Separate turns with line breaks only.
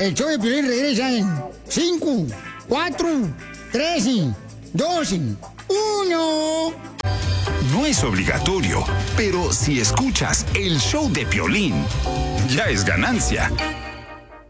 El show de Piolín regresa en 5, 4, 3, 2, 1.
No es obligatorio, pero si escuchas el show de Piolín, ya es ganancia.